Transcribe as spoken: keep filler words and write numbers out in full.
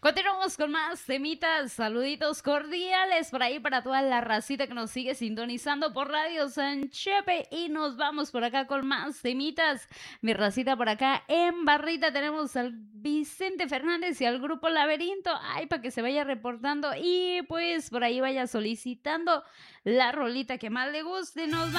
Continuamos con más temitas, saluditos cordiales por ahí para toda la racita que nos sigue sintonizando por Radio San Chepe y nos vamos por acá con más temitas. Mi racita por acá en barrita tenemos al Vicente Fernández y al grupo Laberinto. Ay, para que se vaya reportando y pues por ahí vaya solicitando la rolita que más le guste. Nos